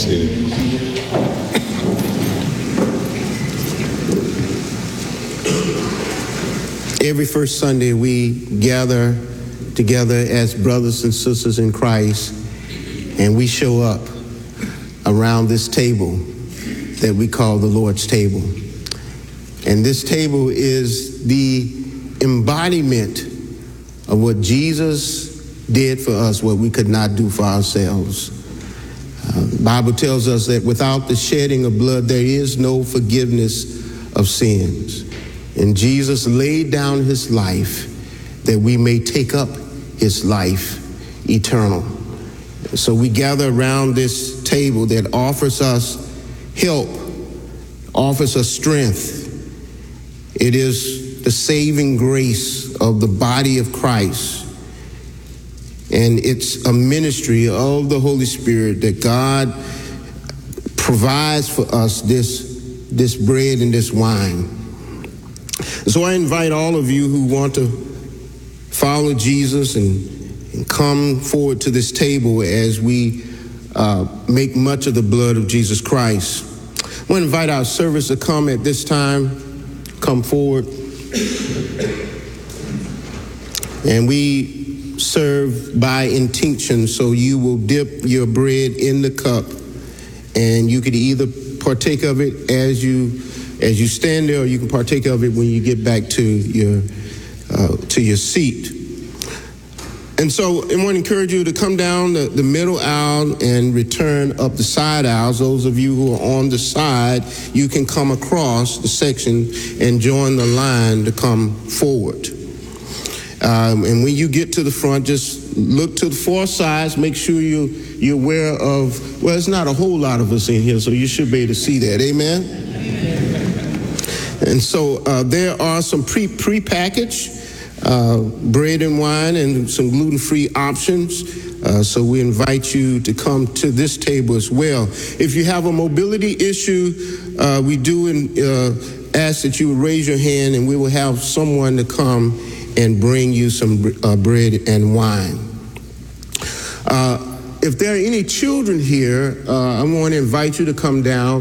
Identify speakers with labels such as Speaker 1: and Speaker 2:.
Speaker 1: seated.
Speaker 2: Every first Sunday, we gather together as brothers and sisters in Christ, and we show up around this table that we call the Lord's table. And this table is the embodiment of what Jesus did for us, what we could not do for ourselves. The Bible tells us that without the shedding of blood, there is no forgiveness of sins. And Jesus laid down his life that we may take up his life eternal. So we gather around this table that offers us help, offers us strength. It is the saving grace of the body of Christ. And it's a ministry of the Holy Spirit that God provides for us this bread and this wine. So I invite all of you who want to follow Jesus and come forward to this table as we make much of the blood of Jesus Christ. I want to invite our servers to come at this time, come forward. And we serve by intinction, so you will dip your bread in the cup, and you could either partake of it as you stand there, or you can partake of it when you get back to your seat. And so I want to encourage you to come down the middle aisle and return up the side aisles. Those of you who are on the side, you can come across the section and join the line to come forward. And when you get to the front, just look to the four sides. Make sure you're aware of, well, it's not a whole lot of us in here, so you should be able to see that. Amen? And so there are some pre-packaged bread and wine and some gluten-free options. So we invite you to come to this table as well. If you have a mobility issue, we do ask that you would raise your hand, and we will have someone to come and bring you some bread and wine. If there are any children here, I want to invite you to come down.